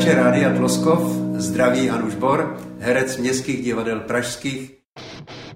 Posluchače Rádia Tloskov zdraví Hanuš Bor, herec městských divadel pražských,